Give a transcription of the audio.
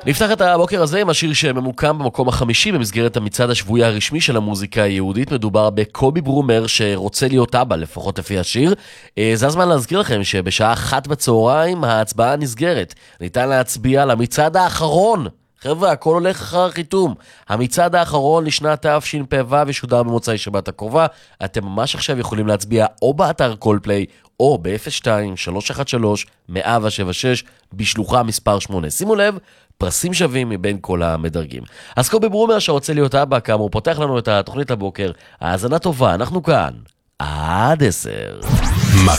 נפתח את הבוקר הזה עם השיר שממוקם במקום החמישי במסגרת המצעד השבועי הרשמי של המוזיקה היהודית. מדובר בקובי ברומר שרוצה להיות אבא, לפחות לפי השיר. זה הזמן להזכיר לכם שבשעה 1 בצהריים ההצבעה נסגרת. ניתן להצביע למצעד האחרון. חבר'ה, הכל הולך אחר החיתום. המצעד האחרון לשנת תשפ"ו ישודר במוצאי שבת הקרובה. אתם ממש עכשיו יכולים להצביע או באתר קולפליי או ב-02-313-176 בשלוחה מספר 8. שימו לב, פרסים שווים מבין כל המדרגים. אז קובי ברומר שרוצה להיות אבא, כאמור, פותח לנו את התוכנית הבוקר. האזנה טובה, אנחנו כאן עד 10.